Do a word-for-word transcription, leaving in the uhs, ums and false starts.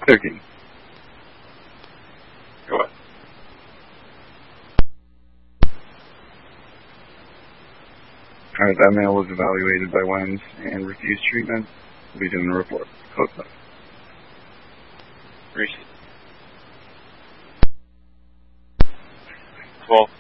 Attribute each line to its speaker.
Speaker 1: thirteen.
Speaker 2: Go ahead.
Speaker 1: Alright, that male was evaluated by W E M S and refused treatment. We'll be doing a report. Code five.
Speaker 2: Reese. twelve.